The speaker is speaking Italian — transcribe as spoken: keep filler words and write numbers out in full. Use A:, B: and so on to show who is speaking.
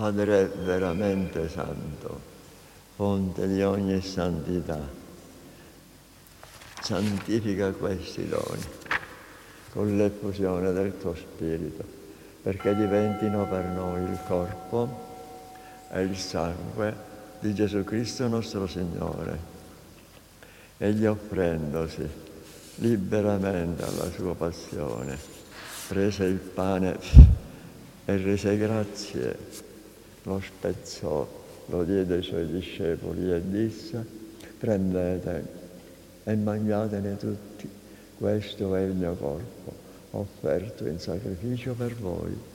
A: Padre veramente santo, fonte di ogni santità, santifica questi doni con l'effusione del tuo Spirito, perché diventino per noi il corpo e il sangue di Gesù Cristo nostro Signore. Egli, offrendosi liberamente alla sua passione, prese il pane e rese grazie, lo spezzò, lo diede ai suoi discepoli e disse: prendete e mangiatene tutti, questo è il mio corpo, offerto in sacrificio per voi.